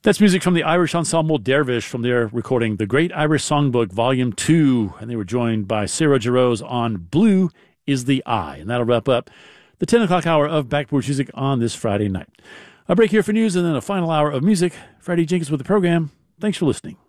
That's music from the Irish ensemble Dervish from their recording The Great Irish Songbook Volume 2, and they were joined by Sarah Jarosz on Blue is the Eye. And that'll wrap up the 10 o'clock hour of Backporch Music on this Friday night. A break here for news and then a final hour of music. Freddie Jenkins with the program. Thanks for listening.